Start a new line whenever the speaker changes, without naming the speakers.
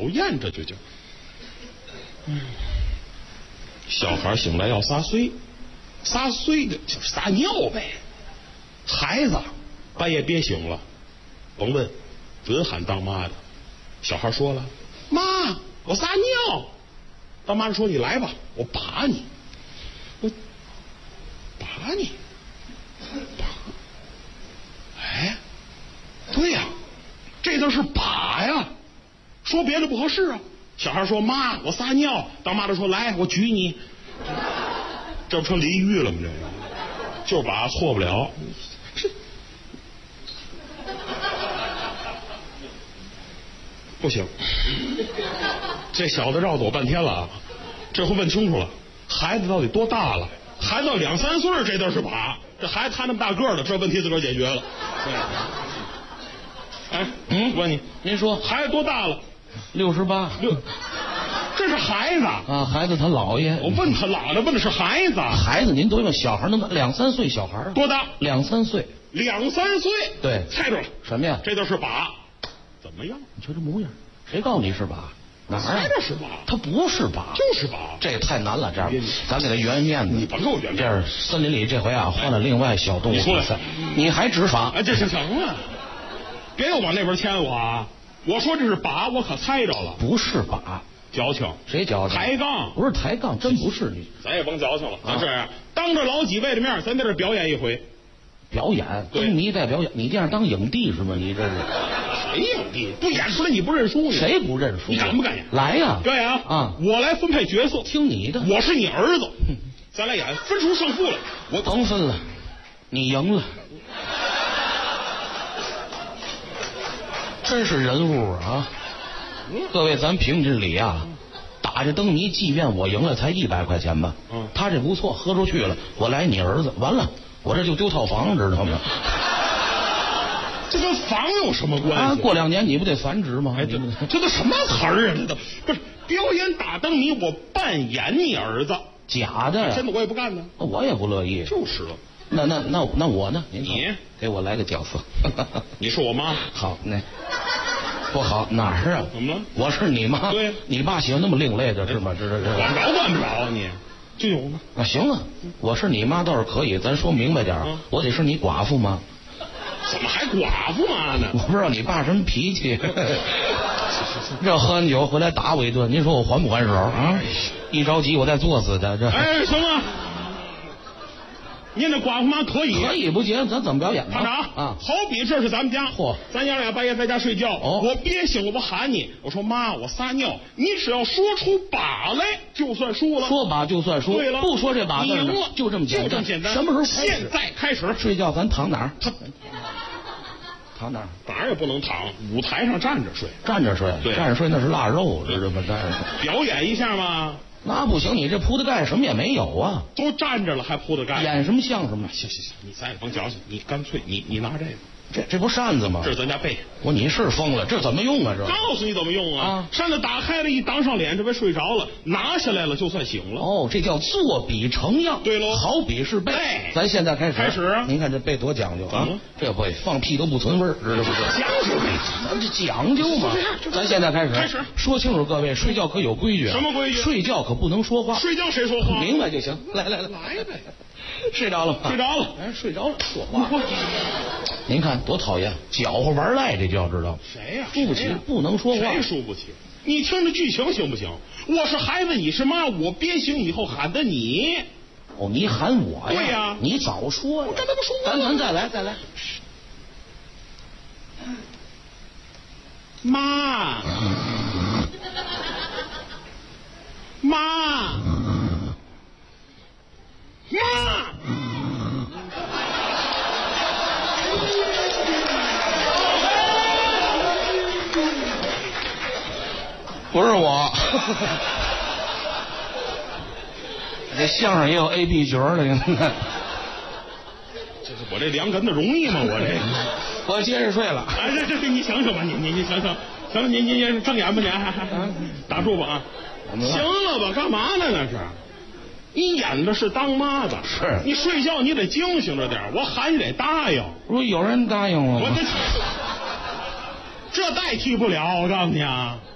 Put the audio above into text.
验，这就叫。小孩醒来要撒碎，撒碎的就是撒尿呗。孩子半夜别醒了，甭问，准喊当妈的。小孩说了：“妈，我撒尿。”当妈的说：“你来吧，我拔你，我拔你，拔。”哎，对呀，这就是拔呀。说别的不合适啊。小孩说：“妈，我撒尿。”当妈的说：“来，我举你。”这不成淋浴了吗？这个就是拔，错不了。不行，这小子绕走半天了啊！这回问清楚了，孩子到底多大了？孩子到2、3岁，这都是把。这孩子他那么大个儿了，这问题自个儿解决了。哎，问你，
您说
孩子多大了
？68。
这是孩子
啊，孩子他姥爷。
我问他姥爷，问的是孩子。
孩子您都用小孩那么2、3岁小孩
多大
？2、3岁。
2、3岁。
对，
猜着了。
什么呀？
这就是把。怎么样？
你瞧这模样，谁告诉你是把？哪儿啊？
这是把，
他不是把，
就是把。
这也太难了，这样咱给他圆面子。
你甭给我圆面子。
这样森林里这回啊换了另外小动物比赛，你还执法？
哎，这是什么？别又往那边牵我啊！我说这是把，我可猜着了。
不是把，
矫情。
谁矫情？
抬杠。
不是抬杠，真不是你。
咱也甭矫情了，咱这样当着老几位的面，咱在这表演一回。
表演？灯谜带表演？你这样当影帝是吗？你这是？
谁影帝？不演出来你不认输？
谁不认输？
你敢不敢演？
来呀！
表演啊！我来分配角色，
听你的。
我是你儿子，咱来演，分出胜负来。
我甭分了，你赢了。真是人物啊！各位，咱评这里啊，打这灯谜，即便我赢了，才100块钱吧。他这不错，喝出去了。我来你儿子，完了，我这就丢套房，知道吗？
这跟房有什么关系？
啊，过2年你不得繁殖吗？
哎，这都什么词儿啊？这都不是表演打灯谜，我扮演你儿子，
假的呀！
真的我也不干呢，
我也不乐意。
就是了。
那我呢？
你
给我来个角色。
你是我妈。
好，那不好哪儿啊？
怎么了？
我是你妈。
对，
你爸喜欢那么另类的是吗？这
管不着你就有吗？
啊，行啊，我是你妈倒是可以，咱说明白点我得是你寡妇吗？
怎么还寡妇妈呢？
我不知道你爸什么脾气。这喝完酒回来打我一顿，您说我还不还手啊？一着急我再作死他这。
哎，行了。您这寡妇妈可以
不行，咱怎么表演呢？
团长啊，好比这是咱们家，咱爷俩半夜在家睡觉，我憋醒了，我喊你，我说妈，我撒尿，你只要说出把来，就算输了。
说把就算输。对了，不说这把字，你赢了，就这么简单。什么时候开始？
现在开始
睡觉，咱躺哪儿？躺哪儿？
哪儿也不能躺，舞台上站着睡。
站着睡，
对，
站着睡那是腊肉，知道吗？站着
表演一下嘛。
那不行，你这铺的盖什么也没有啊！
都站着了还铺的盖，
演什么像什么？
行，你咱也甭矫情，你干脆你拿这个，
这不扇子吗？
这是咱家被。
你是疯了，这怎么用啊？这
告诉你怎么用啊！扇子打开了，一挡上脸，这回睡着了，拿下来了就算醒了。
哦，这叫作比成样。
对喽，
好比是被。咱现在开始。您看这被多讲究啊！这会放屁都不存味儿，知道不？
讲究呗，
咱这讲究嘛。咱现在开始说清楚，各位，睡觉可有规矩。
什么规矩？
睡觉可不能说话。
睡觉谁说话？
明白就行。来呗。睡着了吗？
睡着了。
哎，睡着了，说话。您看多讨厌，搅和玩赖，这就要知道。
谁呀？
输不起，不能说话。
谁输不起？你听着剧情行不行？我是孩子，你是妈，我憋醒以后喊的你。
哦，你喊我呀？
对呀。
你早说呀！
我刚才不说
咱再来。
妈，妈。
不是我，这相声也有 A B 角的，你看。
这是我这两根子容易吗？
我接着睡了。
哎，这你想想吧，你想想，行了，你睁眼吧，你打住吧啊！行了吧，干嘛呢？那是你演的是当妈的，
是
你睡觉你得惊醒着点，我喊你得答应。
不是有人答应我吗？
这代替不了，我告诉你啊。